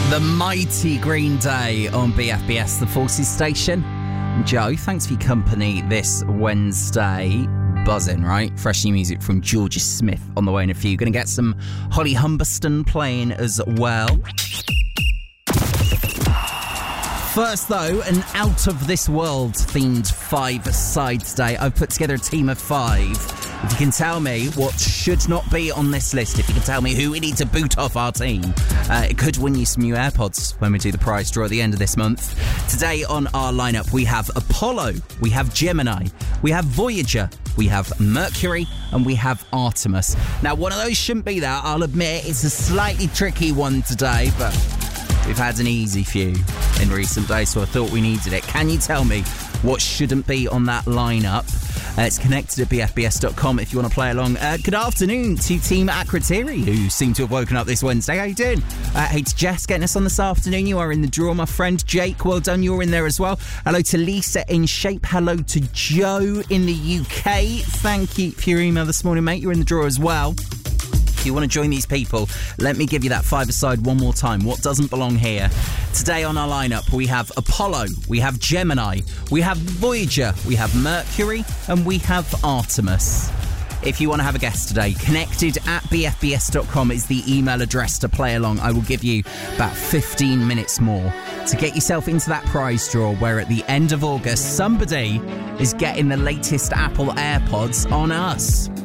The mighty Green Day on BFBS, the Forces station. Joe, thanks for your company this Wednesday. Buzzing, right? Fresh new music from Georgia Smith on the way in a few. Going to get some Holly Humberston playing as well. First, though, an out-of-this-world themed 5-side today. I've put together a team of 5. If you can tell me what should not be on this list, if you can tell me who we need to boot off our team, it could win you some new AirPods when we do the prize draw at the end of this month. Today on our lineup, we have Apollo, we have Gemini, we have Voyager, we have Mercury, and we have Artemis. Now, one of those shouldn't be there. I'll admit it's a slightly tricky one today, but we've had an easy few in recent days, so I thought we needed it. Can you tell me what shouldn't be on that lineup? It's connected at bfbs.com if you want to play along. Good afternoon to Team Akrotiri, who seem to have woken up this Wednesday. How you doing? Hey, to Jess getting us on this afternoon. You are in the draw, my friend. Jake, well done. You're in there as well. Hello to Lisa in Shape. Hello to Joe in the UK. Thank you for your email this morning, mate. You're in the draw as well. If you want to join these people, let me give you that 5-a-side one more time. What doesn't belong here? Today on our lineup, we have Apollo, we have Gemini, we have Voyager, we have Mercury, and we have Artemis. If you want to have a guest today, connected at bfbs.com is the email address to play along. I will give you about 15 minutes more to get yourself into that prize draw where at the end of August, somebody is getting the latest Apple AirPods on us.